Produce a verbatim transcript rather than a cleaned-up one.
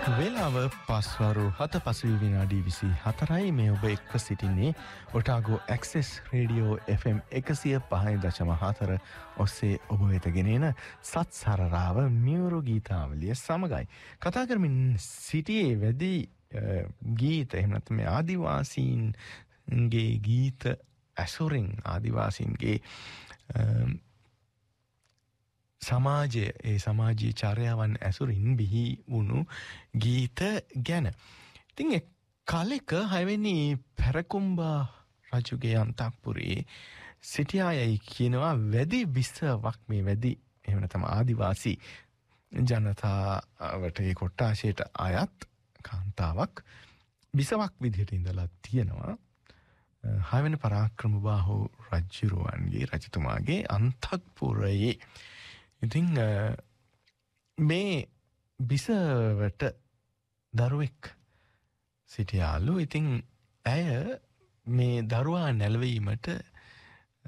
වෙලාව පස්වරු හත පසුවී විනාඩි විසි හතරයි මේ ඔබ එක්ව සිටින්නේ Otago access radio F M එකසිය පහයි දශම හතර ඔස්සේ ඔබ වෙත ගෙනෙන සත් සරරාව මියුරු ගීතාවලිය සමගයි. කතා කරමින් සිටියේ වැඩි ගීත එහෙම නැත්නම් මේ ආදිවාසීන්ගේ ගීත ඇසුරින් ආදිවාසීන්ගේ සමාජය ඒ සමාජීය චර්යාවන් ඇසුරින් බිහි වුණු ගීත ගැන. ඉතින් ඒ කලෙක හයවෙනි පැරකුම්බා රජුගේ අන්තපුරේ සිටියායයි කියනවා වැඩි විස්සවක් මේ වැඩි එහෙම නැත්නම් ආදිවාසී ජනතාවට ඒ කොට්ටාශයට අයත් කාන්තාවක් විසවක් විදිහට ඉඳලා තියෙනවා. හයවෙනි පරාක්‍රමබාහු රජුරුවන්ගේ රජතුමාගේ අන්තපුරයේ. ඉතින් මේ බිසවට දරුවෙක් සිටියාලු. ඉතින් ඇය මේ දරුවා නැලවීමට